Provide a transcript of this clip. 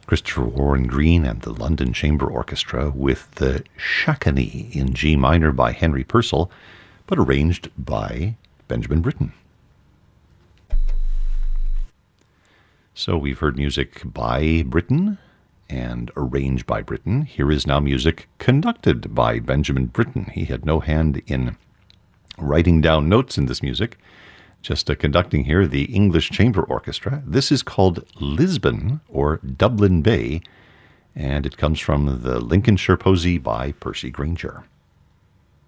Christopher Warren Green and the London Chamber Orchestra with the Shakani in G minor by Henry Purcell, but arranged by Benjamin Britten. So we've heard music by Britten and arranged by Britten. Here is now music conducted by Benjamin Britten. He had no hand in writing down notes in this music, just conducting here the English Chamber Orchestra. This is called Lisbon, or Dublin Bay, and it comes from the Lincolnshire Posy by Percy Grainger.